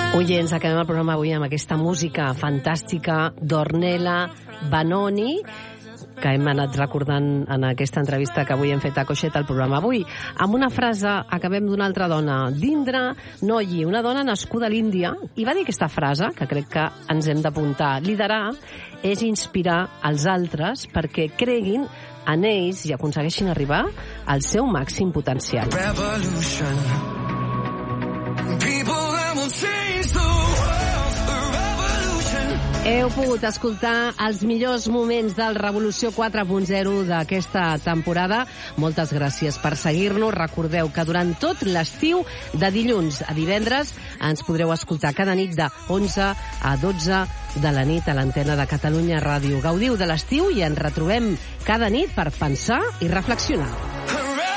Oients, acabem el programa avui amb aquesta música fantàstica d'Ornella Vanoni, que hem anat recordant en aquesta entrevista que avui hem fet a Coixet al programa avui. Amb una frase acabem d'una altra dona, Dindra Noyi, una dona nascuda a l'Índia, i va dir aquesta frase, que crec que ens hem d'apuntar. Liderar és inspirar els altres perquè creguin en ells i aconsegueixin arribar al seu màxim potencial. Heu pogut escoltar els millors moments del Revolució 4.0 d'aquesta temporada. Moltes gràcies per seguir-nos. Recordeu que durant tot l'estiu, de dilluns a divendres, ens podreu escoltar cada nit de 11 a 12 de la nit a l'antena de Catalunya Ràdio. Gaudiu de l'estiu i ens retrobem cada nit per pensar i reflexionar.